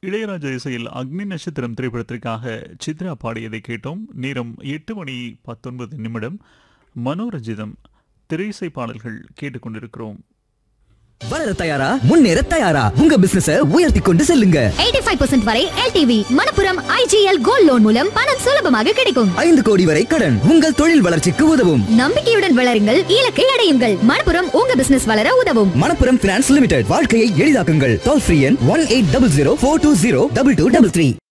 இளையராஜா இசையில் அக்னி நட்சத்திரம் திரைப்படத்திற்காக சித்ரா பாடியதை கேட்டோம். நேரம் 8:19 மனோரஞ்சிதம் திரையிசை பாடல்கள் கேட்டுக்கொண்டிருக்கிறோம். வளர தயாரா, முன்னேற தயாரா, உங்க பிசினஸ உயர்த்தி கொண்டு செல்லுங்க. 85% வரை LTV Manappuram IGL gold loan மூலம் பணம் சுலபமாக கிடைக்கும். 5 கோடி வரை கடன் உங்கள் தொழில் வளர்ச்சிக்கு உதவும். நம்பிக்கையுடன் வளருங்கள், இலக்கை அடையுங்கள். மணப்புரம் உங்க பிசினஸ் வளர உதவும். மணப்புரம் பினான்ஸ் லிமிடெட், வாழ்க்கையை எளிதாக்குங்கள். டோல் ஃப்ரீ எண் 1800 420 2233.